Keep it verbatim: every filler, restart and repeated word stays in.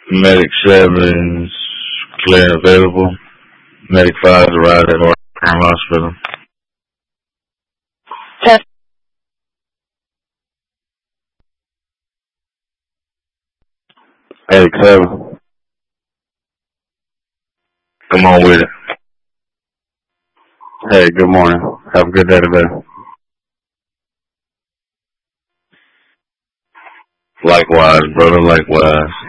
Medic seven is clear and available. Medic five is arrived at Orlando Hospital. Test. Medic seven. Come on with it. Hey, good morning. Have a good day today. Likewise, brother, likewise.